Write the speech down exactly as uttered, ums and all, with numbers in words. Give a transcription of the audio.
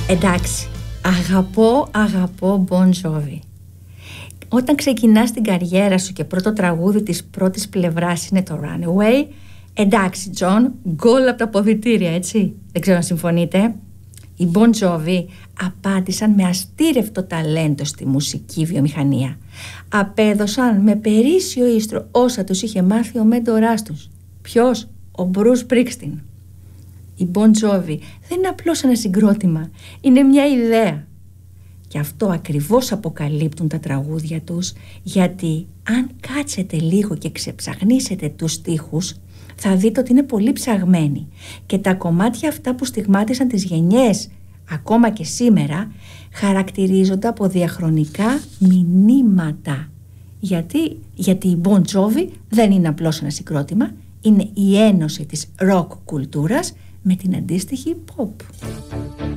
Εντάξει, αγαπώ, αγαπώ Bon Jovi. Όταν ξεκινάς την καριέρα σου και πρώτο τραγούδι της πρώτης πλευράς είναι το Runaway, εντάξει Τζον, γκολ από τα ποδητήρια, έτσι. Δεν ξέρω αν συμφωνείτε. Οι Bon Jovi απάντησαν με αστήρευτο ταλέντο στη μουσική βιομηχανία. Απέδωσαν με περίσσιο ίστρο όσα τους είχε μάθει ο μέντοράς τους. Ποιος? Ο Bruce Springsteen. Οι Bon Jovi δεν είναι απλώς ένα συγκρότημα, είναι μια ιδέα. Και αυτό ακριβώς αποκαλύπτουν τα τραγούδια τους, γιατί αν κάτσετε λίγο και ξεψαγνίσετε τους στίχους, θα δείτε ότι είναι πολύ ψαγμένοι. Και τα κομμάτια αυτά που στιγμάτισαν τις γενιές, ακόμα και σήμερα, χαρακτηρίζονται από διαχρονικά μηνύματα. Γιατί, γιατί οι Bon Jovi δεν είναι απλώς ένα συγκρότημα, είναι η ένωση της rock κουλτούρας με την αντίστοιχη pop.